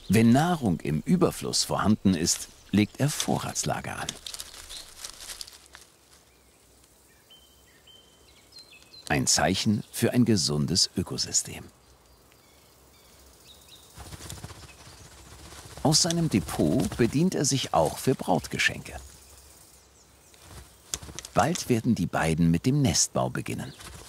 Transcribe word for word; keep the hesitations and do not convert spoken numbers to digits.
Wenn Nahrung im Überfluss vorhanden ist, legt er Vorratslager an. Ein Zeichen für ein gesundes Ökosystem. Aus seinem Depot bedient er sich auch für Brautgeschenke. Bald werden die beiden mit dem Nestbau beginnen.